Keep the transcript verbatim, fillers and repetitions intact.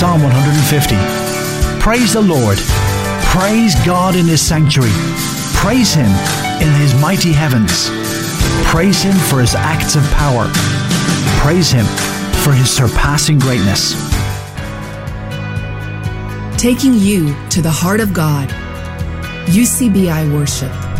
Psalm one hundred fifty. Praise the Lord. Praise God in His sanctuary. Praise Him in His mighty heavens. Praise Him for His acts of power. Praise Him for His surpassing greatness. Taking you to the heart of God. U C B I Worship.